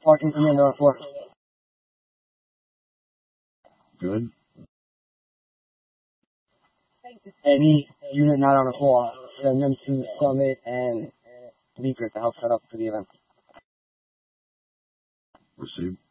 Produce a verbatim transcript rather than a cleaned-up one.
Parking command on four. Good. Any unit not on the floor. Send them to Summit and Bleecker to help set up for the event. Received.